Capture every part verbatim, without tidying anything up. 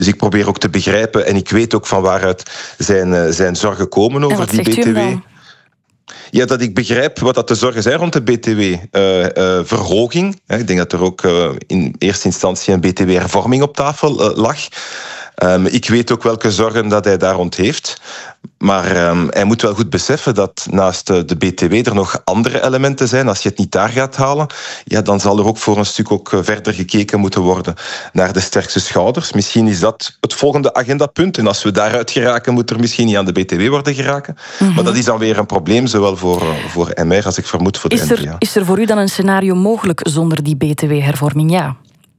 Dus ik probeer ook te begrijpen en ik weet ook van waaruit zijn, zijn zorgen komen over die B T W. Ja, dat ik begrijp wat dat de zorgen zijn rond de B T W-verhoging. Uh, uh, ik denk dat er ook uh, in eerste instantie een B T W-hervorming op tafel uh, lag. Um, ik weet ook welke zorgen dat hij daar rond heeft. Maar um, hij moet wel goed beseffen dat naast de, de B T W er nog andere elementen zijn. Als je het niet daar gaat halen, ja, dan zal er ook voor een stuk ook verder gekeken moeten worden naar de sterkste schouders. Misschien is dat het volgende agendapunt. En als we daaruit geraken, moet er misschien niet aan de B T W worden geraken. Mm-hmm. Maar dat is dan weer een probleem, zowel voor, voor M R als ik vermoed voor de is er, N V A. Is er voor u dan een scenario mogelijk zonder die B T W-hervorming? Ja.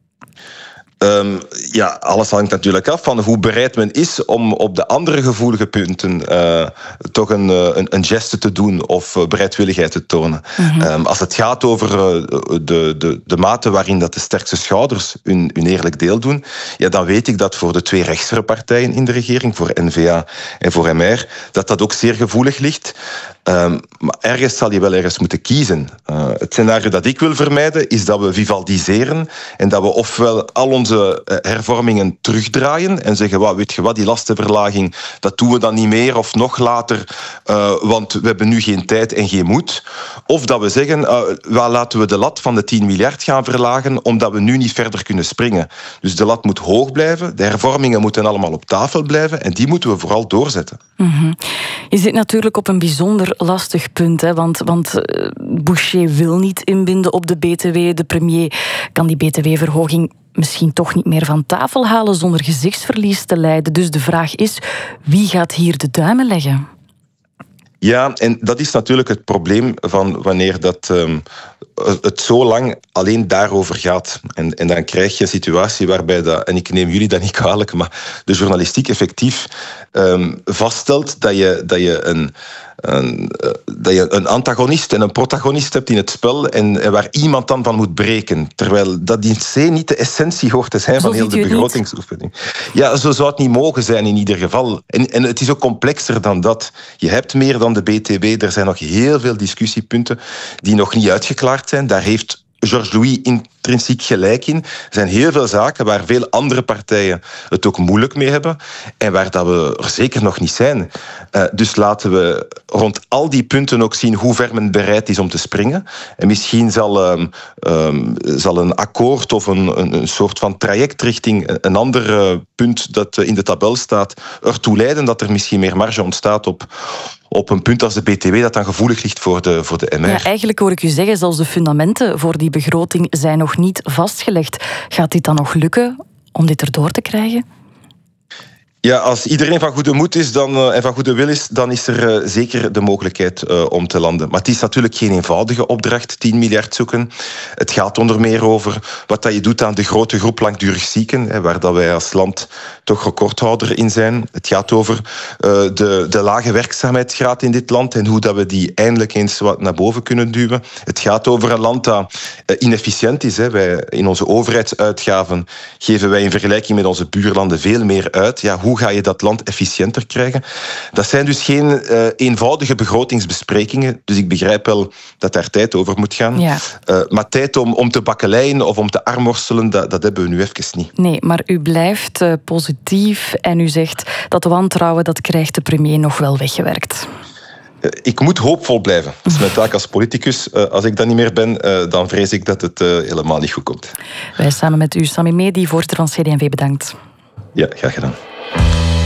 Um, ja, alles hangt natuurlijk af van hoe bereid men is om op de andere gevoelige punten uh, toch een, een, een geste te doen of bereidwilligheid te tonen. Mm-hmm. Um, als het gaat over uh, de, de, de mate waarin dat de sterkste schouders hun, hun eerlijk deel doen, ja, dan weet ik dat voor de twee rechtsere partijen in de regering, voor N V A en voor M R, dat dat ook zeer gevoelig ligt. Um, maar ergens zal je wel ergens moeten kiezen. Uh, het scenario dat ik wil vermijden is dat we vivaldiseren en dat we ofwel al onze hervormingen terugdraaien en zeggen, wat, weet je wat, die lastenverlaging, dat doen we dan niet meer of nog later, uh, want we hebben nu geen tijd en geen moed. Of dat we zeggen, uh, well, laten we de lat van de tien miljard gaan verlagen, omdat we nu niet verder kunnen springen. Dus de lat moet hoog blijven, de hervormingen moeten allemaal op tafel blijven en die moeten we vooral doorzetten. Mm-hmm. Je zit natuurlijk op een bijzonder lastig punt, hè, want, want uh, Boucher wil niet inbinden op de B T W. De premier kan die B T W-verhoging misschien toch niet meer van tafel halen zonder gezichtsverlies te lijden. Dus de vraag is, wie gaat hier de duimen leggen? Ja, en dat is natuurlijk het probleem van wanneer dat, um, het zo lang alleen daarover gaat. En, en dan krijg je een situatie waarbij, dat, en ik neem jullie dat niet kwalijk, maar de journalistiek effectief um, vaststelt dat je, dat je een... Een, dat je een antagonist en een protagonist hebt in het spel en, en waar iemand dan van moet breken. Terwijl dat in C niet de essentie hoort te zijn zo van heel de begrotingsoefening. Ja, zo zou het niet mogen zijn in ieder geval. En, en het is ook complexer dan dat. Je hebt meer dan de B T W. Er zijn nog heel veel discussiepunten die nog niet uitgeklaard zijn. Daar heeft Georges Louis intrinsiek gelijk in. Er zijn heel veel zaken waar veel andere partijen het ook moeilijk mee hebben en waar dat we er zeker nog niet zijn. Uh, dus laten we rond al die punten ook zien hoe ver men bereid is om te springen. En misschien zal, um, um, zal een akkoord of een, een, een soort van traject richting een ander uh, punt dat in de tabel staat ertoe leiden dat er misschien meer marge ontstaat op op een punt als de B T W dat dan gevoelig ligt voor de, voor de M R. Ja, eigenlijk hoor ik u zeggen, zelfs de fundamenten voor die begroting zijn nog niet vastgelegd. Gaat dit dan nog lukken om dit erdoor te krijgen? Ja, als iedereen van goede moed is dan, uh, en van goede wil is, dan is er uh, zeker de mogelijkheid uh, om te landen. Maar het is natuurlijk geen eenvoudige opdracht, tien miljard zoeken. Het gaat onder meer over wat dat je doet aan de grote groep langdurig zieken, hè, waar dat wij als land toch recordhouder in zijn. Het gaat over uh, de, de lage werkzaamheidsgraad in dit land en hoe dat we die eindelijk eens wat naar boven kunnen duwen. Het gaat over een land dat uh, inefficiënt is. Hè. Wij, in onze overheidsuitgaven geven wij in vergelijking met onze buurlanden veel meer uit. Ja, hoe Hoe ga je dat land efficiënter krijgen? Dat zijn dus geen uh, eenvoudige begrotingsbesprekingen. Dus ik begrijp wel dat daar tijd over moet gaan. Ja. Uh, maar tijd om, om te bakkeleien of om te armworstelen, dat, dat hebben we nu even niet. Nee, maar u blijft uh, positief en u zegt dat wantrouwen, dat krijgt de premier nog wel weggewerkt. Ik moet hoopvol blijven. Dat is mijn taak als politicus. Als ik dat niet meer ben, dan vrees ik dat het helemaal niet goed komt. Wij samen met u, Sami Mehdi, voorzitter van C D en V, bedankt. Ja, graag gedaan.